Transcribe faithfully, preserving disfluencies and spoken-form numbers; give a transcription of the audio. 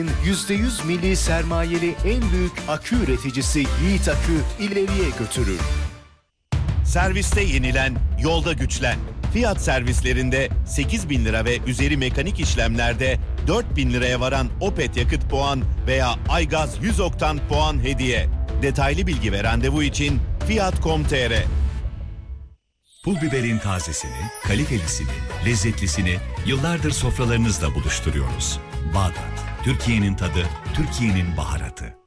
yüzde yüz milli sermayeli en büyük akü üreticisi Yiğit Akü ileriye götürür. Serviste yenilen, yolda güçlen. Fiyat servislerinde sekiz bin lira ve üzeri mekanik işlemlerde dört bin liraya varan Opet yakıt puan veya Aygaz yüz oktan puan hediye. Detaylı bilgi ve randevu için fiyat nokta com nokta tr. Pul biberin tazesini, kalitelisini, lezzetlisini yıllardır sofralarınızla buluşturuyoruz. Bağdat, Türkiye'nin tadı, Türkiye'nin baharatı.